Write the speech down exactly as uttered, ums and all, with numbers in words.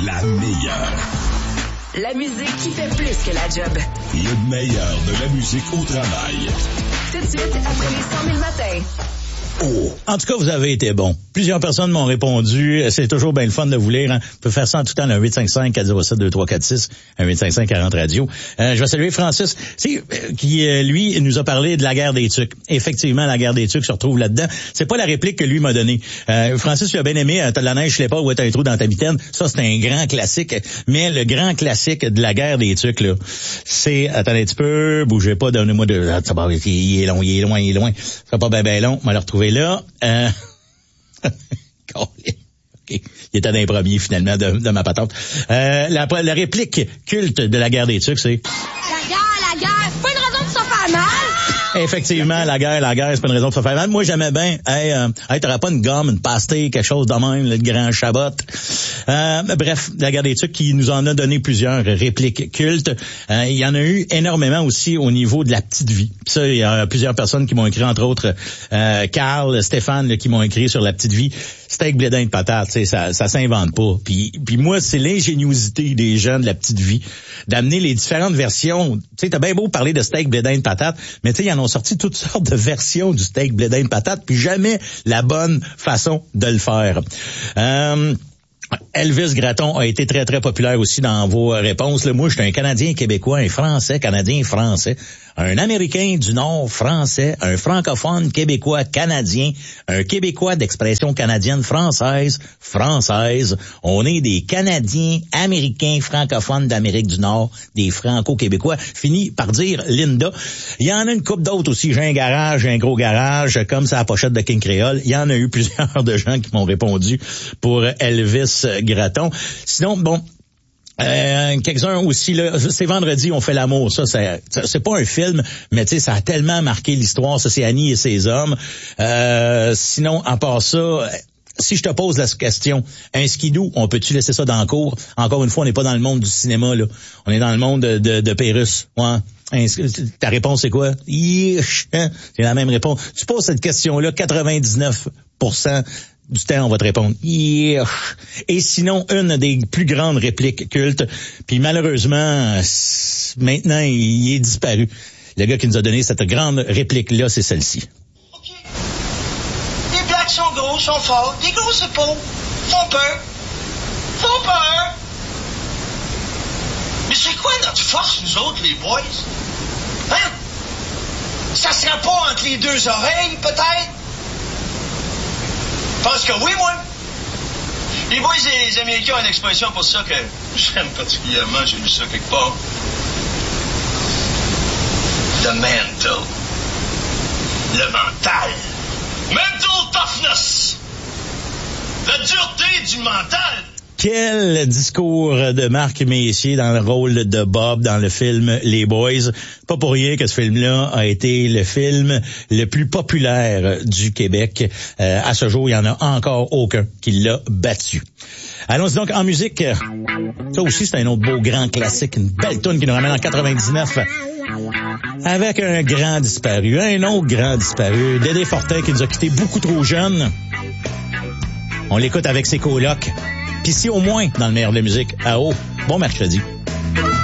la meilleure. La musique qui fait plus que la job. Le meilleur de la musique au travail. Tout de suite, après les cent mille matins. Oh. En tout cas, vous avez été bon. Plusieurs personnes m'ont répondu. C'est toujours bien le fun de vous lire. Hein. Vous pouvez faire ça en tout temps, le huit cinq cinq, quatre zéro sept, deux trois quatre six, un huit cinq cinq, quarante radio. Euh, je vais saluer Francis, euh, qui, euh, lui, nous a parlé de la guerre des tucs. Effectivement, la guerre des tucs se retrouve là-dedans. C'est pas la réplique que lui m'a donnée. Euh, Francis, tu as bien aimé, euh, t'as de la neige, je sais pas, où t'as un trou dans ta mitaine. Ça, c'est un grand classique. Mais le grand classique de la guerre des tucs, là, c'est, attendez un petit peu, bougez pas, donnez-moi de... Ah, ça va, il est long, il est loin, il est loin. Ça sera pas bien, bien long. On va le retrouver là. Euh... okay. Il était dans les premiers, finalement, de, de ma patente. Euh, la, la réplique culte de la guerre des tucs, c'est... La guerre, la guerre, c'est pas une raison de se faire mal! Effectivement, la guerre, la guerre, c'est pas une raison de se faire mal. Moi, j'aimais bien, hey, euh, hey, t'aurais pas une gomme, une pastille, quelque chose de même, le grand chabot. Euh, bref, la guerre des tucs qui nous en a donné plusieurs répliques cultes. Euh, il y en a eu énormément aussi au niveau de la petite vie. Puis ça, il y a plusieurs personnes qui m'ont écrit, entre autres, euh, Carl, Stéphane, là, qui m'ont écrit sur la petite vie. Steak, blédin de patate, tu sais, ça, ça s'invente pas. Puis, puis moi, c'est l'ingéniosité des gens de la petite vie d'amener les différentes versions. Tu sais, t'as bien beau parler de steak, blédin de patate, mais tu sais, ils en ont sorti toutes sortes de versions du steak, blédin de patate, puis jamais la bonne façon de le faire. Euh... Elvis Gratton a été très, très populaire aussi dans vos réponses. Là, moi, je suis un Canadien québécois, un Français, Canadien français, un Américain du Nord français, un francophone québécois canadien, un Québécois d'expression canadienne française, française. On est des Canadiens américains francophones d'Amérique du Nord, des franco-québécois. Fini par dire Linda. Il y en a une couple d'autres aussi. J'ai un garage, j'ai un gros garage, comme ça la pochette de King Creole. Il y en a eu plusieurs de gens qui m'ont répondu pour Elvis Gratton. Sinon, bon, euh, quelques-uns aussi, là, c'est vendredi, on fait l'amour. Ça, c'est, c'est pas un film, mais tu sais, ça a tellement marqué l'histoire. Ça, c'est Annie et ses hommes. Euh, sinon, à part ça, si je te pose la question, un skidoo, on peut-tu laisser ça dans le cours? Encore une fois, on n'est pas dans le monde du cinéma, là. On est dans le monde de, de, de Pérus. Ouais. Ta réponse, c'est quoi? Yish, hein? C'est la même réponse. Tu poses cette question-là, quatre-vingt-dix-neuf pour cent du temps, on va te répondre. Yeah. Et sinon, une des plus grandes répliques cultes, puis malheureusement, maintenant, il est disparu. Le gars qui nous a donné cette grande réplique-là, c'est celle-ci. OK. Les blacks sont gros, sont forts, des grosses épaules, font peur. Font peur. Mais c'est quoi notre force, nous autres, les boys? Hein? Ça sera pas entre les deux oreilles, peut-être? Je pense que oui, moi. Les boys et les Américains ont une expression pour ça que j'aime particulièrement. J'ai lu ça quelque part. The mental. Le mental. Mental toughness. La dureté du mental. Quel discours de Marc Messier dans le rôle de Bob dans le film Les Boys. Pas pour rien que ce film-là a été le film le plus populaire du Québec. Euh, à ce jour, il n'y en a encore aucun qui l'a battu. Allons-y donc en musique. Ça aussi, c'est un autre beau grand classique, une belle toune qui nous ramène en quatre-vingt-dix-neuf. Avec un grand disparu, un autre grand disparu, Dédé Fortin qui nous a quittés beaucoup trop jeunes. On l'écoute avec ses colocs. Puis si au moins, dans le meilleur de la musique, à haut, bon mercredi.